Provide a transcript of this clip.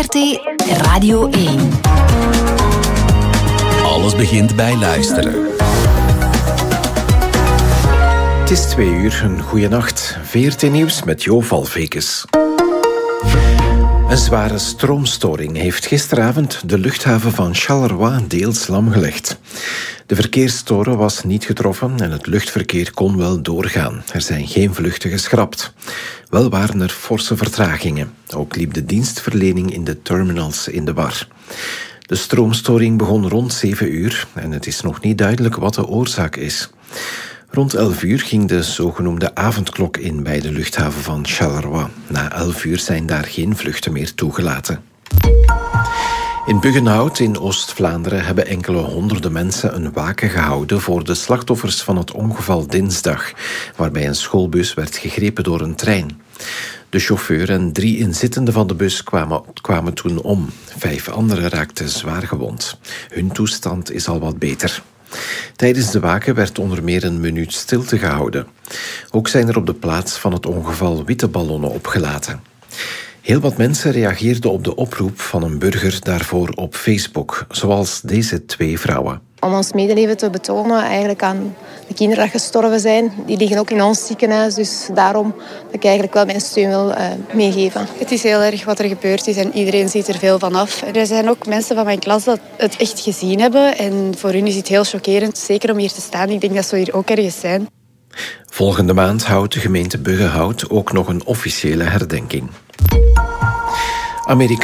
VRT Radio 1. Alles begint bij luisteren. Het is 2 uur, een goeie nacht. VRT Nieuws met Jo Valvekes. Een zware stroomstoring heeft gisteravond de luchthaven van Charleroi deels lamgelegd. De verkeerstoren was niet getroffen en het luchtverkeer kon wel doorgaan. Er zijn geen vluchten geschrapt. Wel waren er forse vertragingen. Ook liep de dienstverlening in de terminals in de war. De stroomstoring begon rond 7 uur en het is nog niet duidelijk wat de oorzaak is. Rond 11 uur ging de zogenoemde avondklok in bij de luchthaven van Charleroi. Na 11 uur zijn daar geen vluchten meer toegelaten. In Buggenhout in Oost-Vlaanderen hebben enkele honderden mensen een waken gehouden voor de slachtoffers van het ongeval dinsdag, waarbij een schoolbus werd gegrepen door een trein. De chauffeur en 3 inzittenden van de bus kwamen toen om. 5 anderen raakten zwaar gewond. Hun toestand is al wat beter. Tijdens de waken werd onder meer een minuut stilte gehouden. Ook zijn er op de plaats van het ongeval witte ballonnen opgelaten. Heel wat mensen reageerden op de oproep van een burger daarvoor op Facebook, zoals deze 2 vrouwen. Om ons medeleven te betonen eigenlijk aan de kinderen die gestorven zijn. Die liggen ook in ons ziekenhuis, dus daarom dat ik eigenlijk wel mijn steun wil meegeven. Het is heel erg wat er gebeurd is en iedereen ziet er veel van af. Er zijn ook mensen van mijn klas dat het echt gezien hebben en voor hun is het heel chockerend, zeker om hier te staan. Ik denk dat ze hier ook ergens zijn. Volgende maand houdt de gemeente Buggenhout ook nog een officiële herdenking.